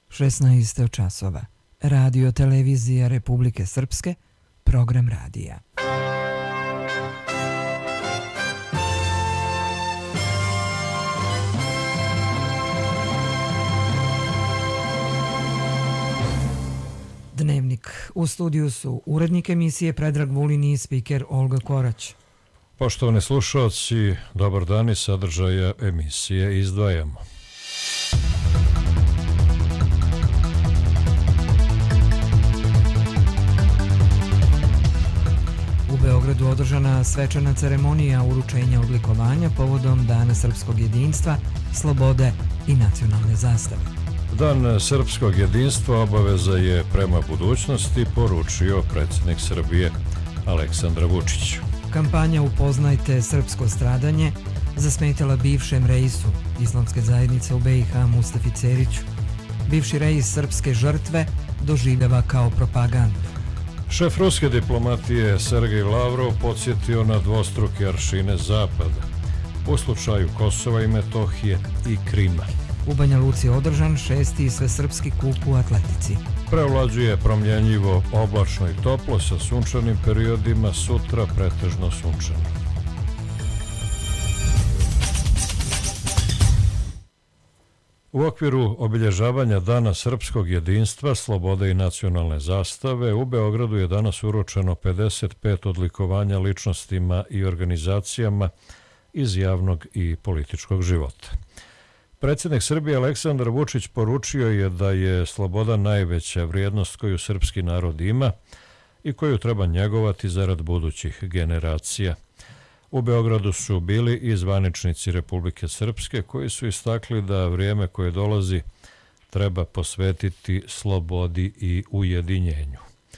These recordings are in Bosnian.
16 časova. Radio Televizija Republike Srpske, program radija. Dnevnik. U studiju su urednik emisije Predrag Vulin i spiker Olga Korać. Poštovani slušalci, dobar dan, i sadržaja emisije izdvajamo. U Beogradu održana svečana ceremonija uručenja odlikovanja povodom Dana srpskog jedinstva, slobode i nacionalne zastave. Dan srpskog jedinstva obaveza je prema budućnosti, poručio predsjednik Srbije Aleksandar Vučić. Kampanja Upoznajte srpsko stradanje zasmetala bivšem reisu Islamske zajednice u BiH Mustafi Ceriću. Bivši reis srpske žrtve doživljava kao propagandu. Šef ruske diplomatije Sergej Lavrov podsjetio na dvostruke aršine Zapada u slučaju Kosova i Metohije i Krima. U Banja Luci održan 6. svesrpski kup u atletici. Prevlađuje promjenjivo, oblačno i toplo sa sunčanim periodima, sutra pretežno sunčano. U okviru obilježavanja Dana srpskog jedinstva, slobode i nacionalne zastave, u Beogradu je danas uručeno 55 odlikovanja ličnostima i organizacijama iz javnog i političkog života. Predsjednik Srbije Aleksandar Vučić poručio je da je sloboda najveća vrijednost koju srpski narod ima i koju treba njegovati zarad budućih generacija. U Beogradu su bili i zvaničnici Republike Srpske koji su istakli da vrijeme koje dolazi treba posvetiti slobodi i ujedinjenju.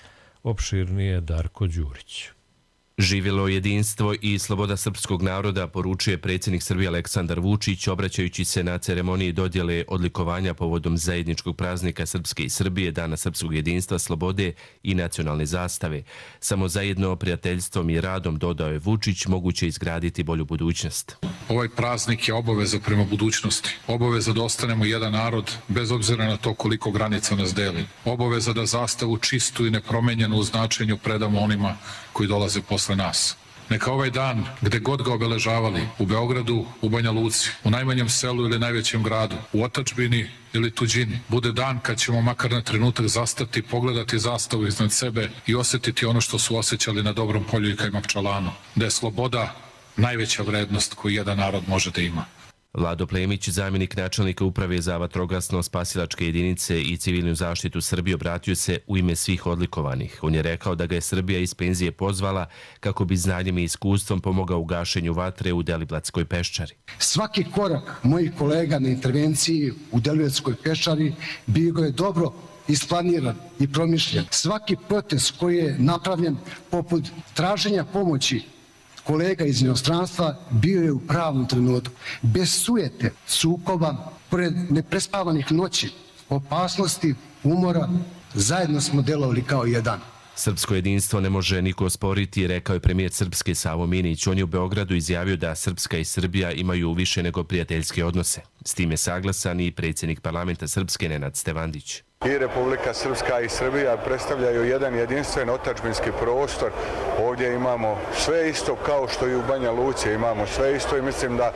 Opširnije Darko Đurić. Živjelo jedinstvo i sloboda srpskog naroda, poručuje predsjednik Srbije Aleksandar Vučić, obraćajući se na ceremoniji dodjele odlikovanja povodom zajedničkog praznika Srpske i Srbije, Dana srpskog jedinstva, slobode i nacionalne zastave. Samo zajedno prijateljstvom i radom, dodao je Vučić, moguće izgraditi bolju budućnost. Ovaj praznik je obaveza prema budućnosti. Obaveza da ostanemo jedan narod, bez obzira na to koliko granica nas deli. Obaveza da zastavu čistu i nepromenjenu u značenju predamo onima koji dolaze posle nas. Neka ovaj dan, gde god ga obeležavali, u Beogradu, u Banja Luci, u najmanjem selu ili najvećem gradu, u otadžbini ili tuđini, bude dan kad ćemo makar na trenutak zastati, pogledati zastavu iznad sebe i osjetiti ono što su osjećali na Dobrom polju i Kajmakčalanu, da je sloboda najveća vrednost koju jedan narod može da ima. Vlado Plemić, zamjenik načelnika Uprave za vatrogasno-spasilačke jedinice i civilnu zaštitu Srbije, obratio se u ime svih odlikovanih. On je rekao da ga je Srbija iz penzije pozvala kako bi znanjem i iskustvom pomogao u gašenju vatre u Deliblatskoj peščari. Svaki korak mojih kolega na intervenciji u Deliblatskoj peščari bio je dobro isplaniran i promišljen. Svaki protest koji je napravljen poput traženja pomoći kolega iz inostranstva bio je u pravom trenutku. Bez sujete, sukoba, pored neprespavanih noći, opasnosti, umora, zajedno smo delovali kao jedan. Srpsko jedinstvo ne može niko osporiti, rekao je premijer Srpske Savo Minić. On je u Beogradu izjavio da Srpska i Srbija imaju više nego prijateljske odnose. S tim je saglasan i predsjednik parlamenta Srpske Nenad Stevandić. I Republika Srpska i Srbija predstavljaju jedan jedinstven otadžbinski prostor. Ovdje imamo sve isto kao što i u Banja Luci imamo sve isto i mislim da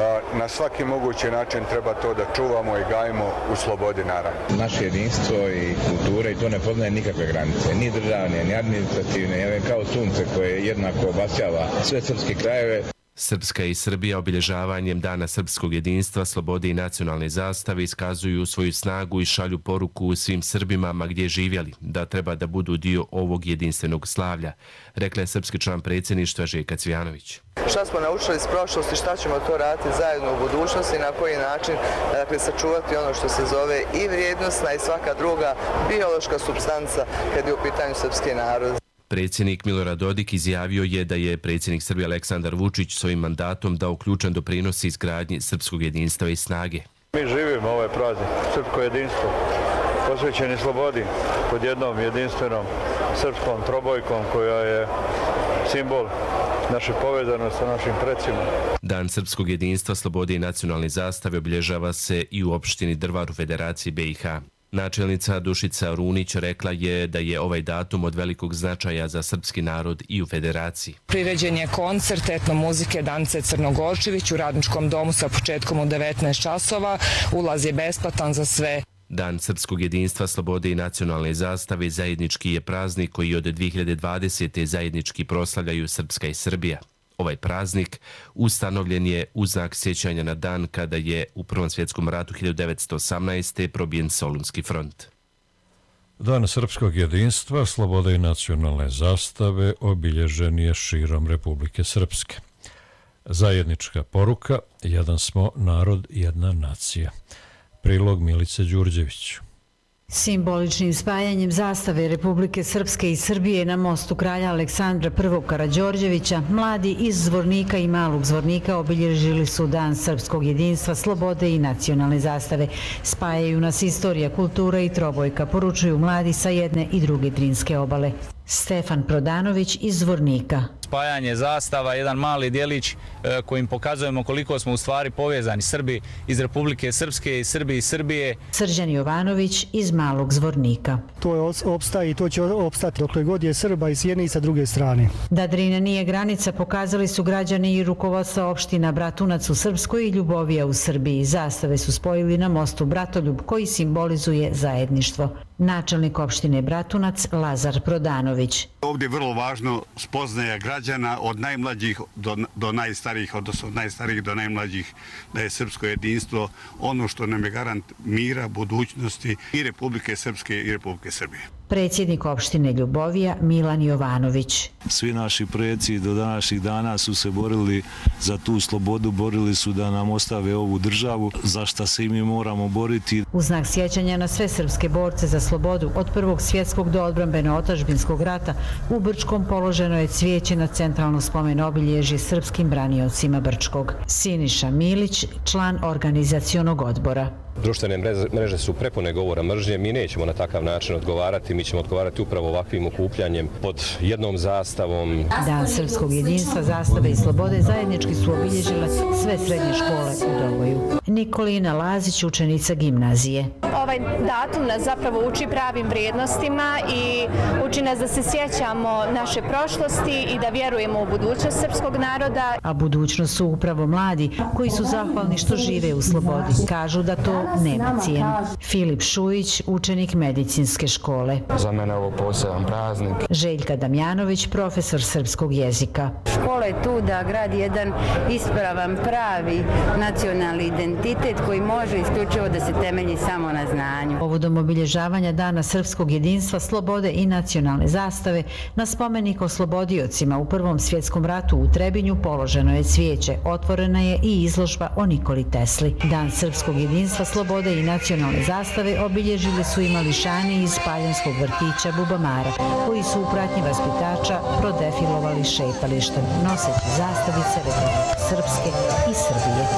na svaki mogući način treba to da čuvamo i gajimo u slobodi naravno. Naše jedinstvo i kultura i to ne poznaje nikakve granice, ni državne, ni administrativne, kao sunce koje jednako obasjava sve srpske krajeve. Srpska i Srbija obilježavanjem Dana srpskog jedinstva, slobode i nacionalne zastave iskazuju svoju snagu i šalju poruku svim Srbima ma gdje živjeli, da treba da budu dio ovog jedinstvenog slavlja, rekla je srpski član predsjedništva Željka Cvijanović. Šta smo naučili iz prošlosti, šta ćemo to raditi zajedno u budućnosti i na koji način sačuvati ono što se zove i vrijednostna i svaka druga biološka supstanca kad je u pitanju srpski narod. Predsjednik Milorad Dodik izjavio je da je predsjednik Srbije Aleksandar Vučić svojim mandatom dao ključan doprinos izgradnji srpskog jedinstva i snage. Mi živimo ovaj praznik, srpsko jedinstvo, posvećeni slobodi pod jednom jedinstvenom srpskom trobojkom koja je simbol naše povezanosti sa našim predsima. Dan srpskog jedinstva, slobode i nacionalne zastave obilježava se i u opštini Drvar u Federaciji BiH. Načelnica Dušica Runić rekla je da je ovaj datum od velikog značaja za srpski narod i u Federaciji. Priređen je koncert etnomuzike Dance Crnogorčević u Radničkom domu sa početkom u 19 časova. Ulaz je besplatan za sve. Dan srpskog jedinstva, slobode i nacionalne zastave zajednički je praznik koji od 2020. zajednički proslavljaju Srpska i Srbija. Ovaj praznik ustanovljen je u znak sjećanja na dan kada je u Prvom svjetskom ratu 1918. probijen Solunski front. Dan srpskog jedinstva, slobode i nacionalne zastave obilježen je širom Republike Srpske. Zajednička poruka, jedan smo narod, jedna nacija. Prilog Milice Đurđević. Simboličnim spajanjem zastave Republike Srpske i Srbije na mostu kralja Aleksandra I. Karađorđevića, mladi iz Zvornika i Malog Zvornika obilježili su Dan srpskog jedinstva, slobode i nacionalne zastave. Spajaju nas istorija, kultura i trobojka, poručuju mladi sa jedne i druge Drinske obale. Stefan Prodanović iz Zvornika. Spajanje zastava, jedan mali djelić kojim pokazujemo koliko smo u stvari povezani Srbi iz Republike Srpske i Srbi iz Srbije. Srđan Jovanović iz Malog Zvornika. To opstaje i to će opstati dokle god je Srba i s jedne i sa druge strane. Da Drina nije granica pokazali su građani i rukovodstva opština Bratunac u Srpskoj i Ljubovija u Srbiji. Zastave su spojili na mostu Bratoljub koji simbolizuje zajedništvo. Načelnik opštine Bratunac Lazar Prodanović. Ovdje je vrlo važno spoznaja građana od najmlađih do najstarijih, odnosno od najstarijih do najmlađih, da je srpsko jedinstvo ono što nam je garant mira, budućnosti i Republike Srpske i Republike Srbije. Predsjednik opštine Ljubovija Milan Jovanović. Svi naši preci do današnjih dana su se borili za tu slobodu, borili su da nam ostave ovu državu, za što se i mi moramo boriti. U znak sjećanja na sve srpske borce za slobodu od Prvog svjetskog do odbrambeno-otadžbinskog rata u Brčkom položeno je cvijeće na centralno spomen obilježje srpskim braniocima Brčkog. Siniša Milić, član organizacionog odbora. Društvene mreže su prepune govora mržnje, mi nećemo na takav način odgovarati, mi ćemo odgovarati upravo ovakvim okupljanjem pod jednom zastavom. Dan srpskog jedinstva, zastave i slobode zajednički su obilježile sve srednje škole u Doboju. Nikolina Lazić, učenica gimnazije. Ovaj datum nas zapravo uči pravim vrijednostima i uči nas da se sjećamo naše prošlosti i da vjerujemo u budućnost srpskog naroda. A budućnost su upravo mladi koji su zahvalni što žive u slobodi. Kažu da to nema cijenu. Filip Šujić, učenik medicinske škole. Za mene je ovo poseban praznik. Željka Damjanović, profesor srpskog jezika. Škola je tu da gradi jedan ispravan, pravi nacionalni identitet koji može isključivo da se temelji samo na znanju. Povodom obilježavanja Dana srpskog jedinstva, slobode i nacionalne zastave, na spomenik oslobodiocima u Prvom svjetskom ratu u Trebinju položeno je cvijeće. Otvorena je i izložba o Nikoli Tesli. Dan srpskog jedinstva, slobode i nacionalne zastave obilježili su i mališani iz Paljanskog vrtića Bubamara, koji su u pratnji vaspitača prodefilovali šetalištem, noseći zastavice Republike Srpske i Srbije.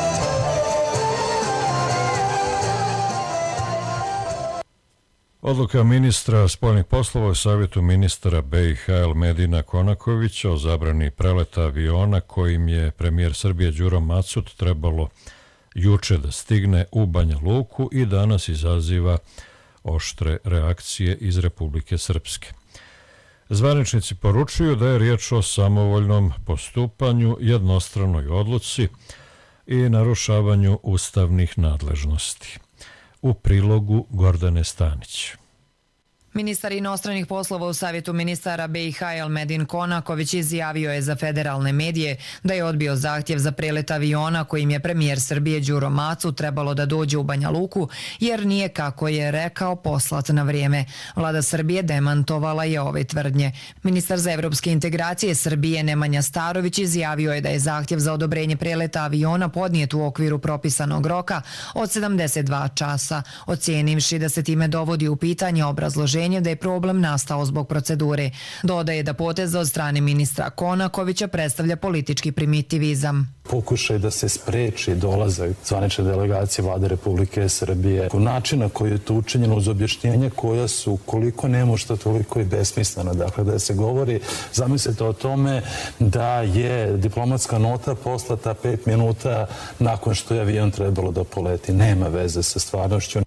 Odluka ministra spoljnih poslova u savjetu ministara BiH Elmedina Konakovića o zabrani preleta aviona kojim je premijer Srbije Đuro Macut trebalo juče da stigne u Banja Luku i danas izaziva oštre reakcije iz Republike Srpske. Zvaničnici poručuju da je riječ o samovoljnom postupanju, jednostranoj odluci i narušavanju ustavnih nadležnosti. U prilogu Gordane Stanić. Ministar inostranih poslova u savjetu ministara BiH Elmedin Konaković izjavio je za federalne medije da je odbio zahtjev za prelet aviona kojim je premijer Srbije Đuro Macut trebalo da dođe u Banja Luku jer nije, kako je rekao, poslat na vrijeme. Vlada Srbije demantovala je ove tvrdnje. Ministar za evropske integracije Srbije Nemanja Starović izjavio je da je zahtjev za odobrenje preleta aviona podnijet u okviru propisanog roka od 72 časa, ocijenivši da se time dovodi u pitanje obrazloženje da je problem nastao zbog procedure. Dodaje da potez od strane ministra Konakovića predstavlja politički primitivizam. Pokušaj da se spreči dolazak zvanične delegacije Vlade Republike Srbije. Način na koji je to učinjeno uz objašnjenje koja su koliko nemošta toliko i besmislena. Dakle, da se govori, zamislite o tome da je diplomatska nota poslata 5 minuta nakon što je avion trebalo da poleti. Nema veze sa stvarnošću.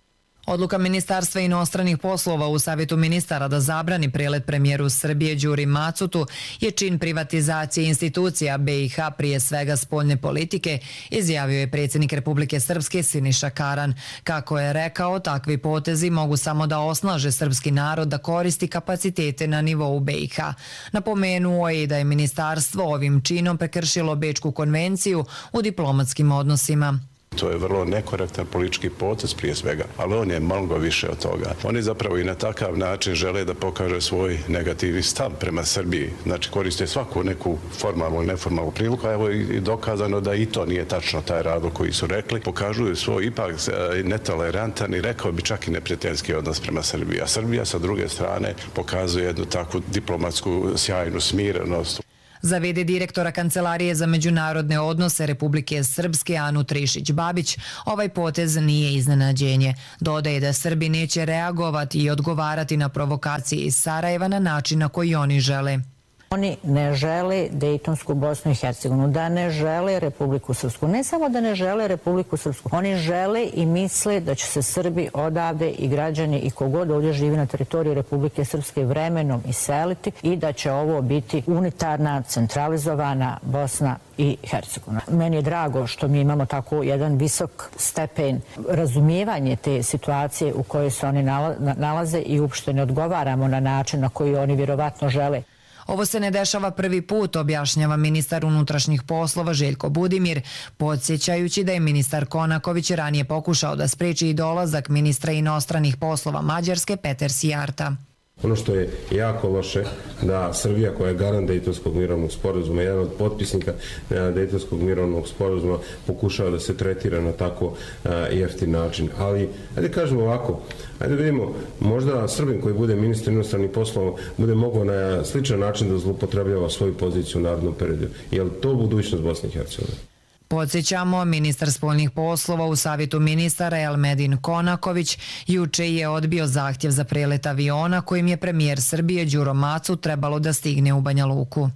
Odluka Ministarstva inostranih poslova u Savjetu ministara da zabrani prelet premijeru Srbije Đuri Macutu je čin privatizacije institucija BiH, prije svega spoljne politike, izjavio je predsjednik Republike Srpske Siniša Karan. Kako je rekao, takvi potezi mogu samo da osnaže srpski narod da koristi kapacitete na nivou BiH. Napomenuo je i da je ministarstvo ovim činom prekršilo Bečku konvenciju u diplomatskim odnosima. To je vrlo nekorektan politički potez prije svega, ali on je mnogo više od toga. Oni zapravo i na takav način žele da pokaže svoj negativni stav prema Srbiji. Znači koriste svaku neku formalnu ili neformalnu priliku, a evo i dokazano da i to nije tačno taj razlog koji su rekli. Pokažuju svoj ipak netolerantan i rekao bi čak i neprijateljski odnos prema Srbiji. A Srbija sa druge strane pokazuje jednu takvu diplomatsku sjajnu smirenost. Za v.d. direktora Kancelarije za međunarodne odnose Republike Srpske Anu Trišić-Babić, ovaj potez nije iznenađenje. Dodaje da Srbi neće reagovati i odgovarati na provokacije iz Sarajeva na način na koji oni žele. Oni ne žele Dejtonsku Bosnu i Hercegovinu, da ne žele Republiku Srpsku. Ne samo da ne žele Republiku Srpsku, oni žele i misle da će se Srbi odavde i građani i kogod ovdje živi na teritoriji Republike Srpske vremenom iseliti i da će ovo biti unitarna, centralizovana Bosna i Hercegovina. Meni je drago što mi imamo tako jedan visok stepen razumijevanje te situacije u kojoj se oni nalaze i uopšte ne odgovaramo na način na koji oni vjerovatno žele. Ovo se ne dešava prvi put, objašnjava ministar unutrašnjih poslova Željko Budimir, podsjećajući da je ministar Konaković ranije pokušao da spreči i dolazak ministra inostranih poslova Mađarske Peter Sijarta. Ono što je jako loše, da Srbija koja je garant Dejtonskog mirovnog sporazuma, jedan od potpisnika Dejtonskog mirovnog sporazuma, pokušava da se tretira na tako jeftin način. Ali, ajde kažemo ovako, ajde vidimo, možda Srbin koji bude ministar inostranih poslova bude mogao na sličan način da zloupotrebljava svoju poziciju u narednom periodu. Je li to budućnost Bosne i Hercegovine? Podsjećamo, ministar spoljnih poslova u Savjetu ministara Elmedin Konaković juče je odbio zahtjev za prelet aviona kojim je premijer Srbije Đuro Macut trebalo da stigne u Banja Luku.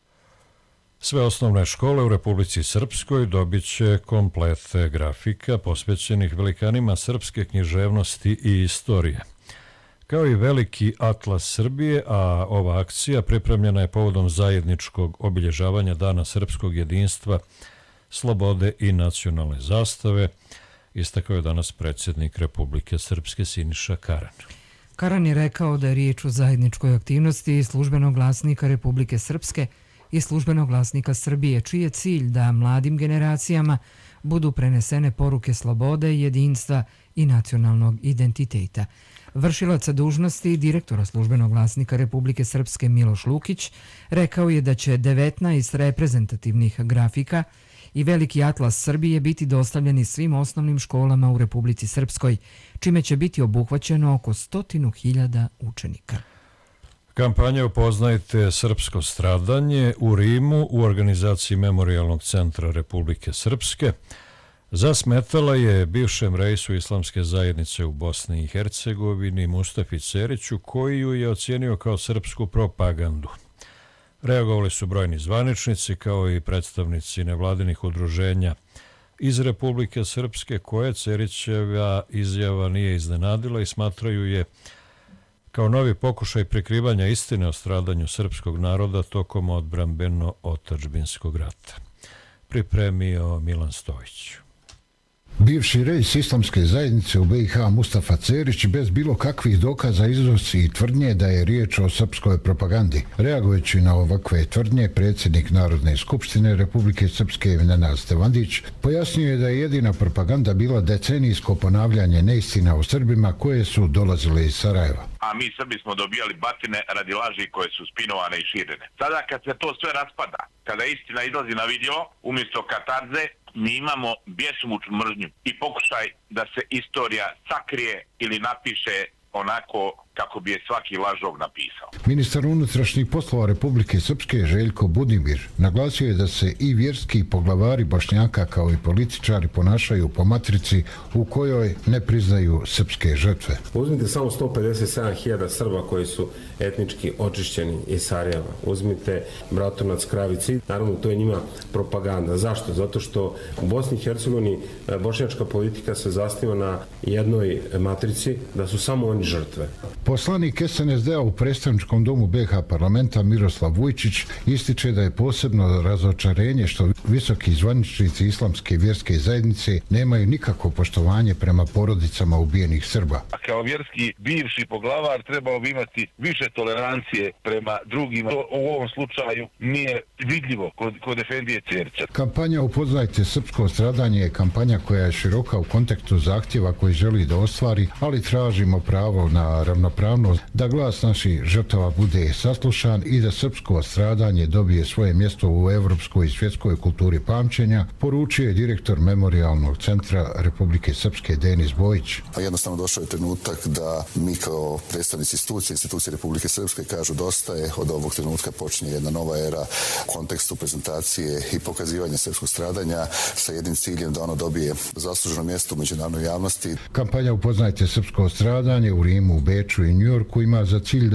Sve osnovne škole u Republici Srpskoj dobit će komplet grafika posvećenih velikanima srpske književnosti i istorije. Kao i veliki atlas Srbije, a ova akcija pripremljena je povodom zajedničkog obilježavanja Dana srpskog jedinstva, slobode i nacionalne zastave, istakao je danas predsjednik Republike Srpske Siniša Karan. Karan je rekao da je riječ o zajedničkoj aktivnosti Službenog glasnika Republike Srpske i Službenog glasnika Srbije, čiji je cilj da mladim generacijama budu prenesene poruke slobode, jedinstva i nacionalnog identiteta. Vršilac dužnosti direktora Službenog glasnika Republike Srpske Miloš Lukić rekao je da će 19 reprezentativnih grafika i veliki atlas Srbije biti dostavljeni svim osnovnim školama u Republici Srpskoj, čime će biti obuhvaćeno oko 100.000 učenika. Kampanja Upoznajte srpsko stradanje u Rimu u organizaciji Memorijalnog centra Republike Srpske zasmetala je bivšem reisu Islamske zajednice u Bosni i Hercegovini Mustafi Ceriću, koji ju je ocijenio kao srpsku propagandu. Reagovali su brojni zvaničnici kao i predstavnici nevladinih udruženja iz Republike Srpske, koje Cerićeva izjava nije iznenadila i smatraju je kao novi pokušaj prikrivanja istine o stradanju srpskog naroda tokom odbrambeno-otadžbinskog rata. Pripremio Milan Stojić. Bivši reis Islamske zajednice u BiH Mustafa Cerić bez bilo kakvih dokaza iznosi i tvrdnje da je riječ o srpskoj propagandi. Reagujući na ovakve tvrdnje, predsjednik Narodne skupštine Republike Srpske Nenad Stevandić pojasnio je da je jedina propaganda bila decenijsko ponavljanje neistina o Srbima koje su dolazile iz Sarajeva. A mi Srbi smo dobijali batine radi laži koje su spinovane i širene. Sada kad se to sve raspada, kada istina izlazi na vidjelo, umjesto katarze, mi imamo bjesomučnu mržnju i pokušaj da se istorija sakrije ili napiše onako kako bi je svaki lažov napisao. Ministar unutrašnjih poslova Republike Srpske Željko Budimir naglasio je da se i vjerski poglavari Bošnjaka kao i političari ponašaju po matrici u kojoj ne priznaju srpske žrtve. Uzmite samo 157.000 Srba koji su etnički očišćeni iz Sarajeva. Uzmite Bratunac, Kravici. Naravno, to je njima propaganda. Zašto? Zato što u Bosni i Hercegovini bošnjačka politika se zasniva na jednoj matrici da su samo oni žrtve. Poslanik SNSD-a u predstavničkom domu BiH parlamenta Miroslav Vujčić ističe da je posebno razočarenje što visoki zvaničnici islamske vjerske zajednice nemaju nikakvo poštovanje prema porodicama ubijenih Srba. A kao vjerski bivši poglavar trebao bi imati više tolerancije prema drugima. To u ovom slučaju nije vidljivo kod Efendije Cerća. Kampanja Upoznajte srpsko stradanje je kampanja koja je široka u kontekstu zahtjeva koji želi da ostvari, ali tražimo pravo na ravnopravnost, da glas naših žrtava bude saslušan i da srpsko stradanje dobije svoje mjesto u evropskoj i svjetskoj kulturi pamćenja, poručio je direktor Memorijalnog centra Republike Srpske Denis Bojić. Jednostavno došao je trenutak da mi kao predstavnici institucije Republike Srpske kažu dosta je, od ovog trenutka počinje jedna nova era u kontekstu prezentacije i pokazivanja srpskog stradanja sa jednim ciljem da ono dobije zasluženo mjesto u međunarodnoj javnosti. Kampanja Upoznajte srpsko stradanje u Rimu, Beču i Njujorku ima za cilj